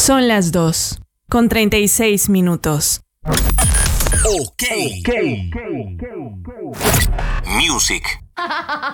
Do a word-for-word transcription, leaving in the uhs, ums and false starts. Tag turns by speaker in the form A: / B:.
A: Son las dos, con treinta y seis minutos.
B: Ok. okay. Music.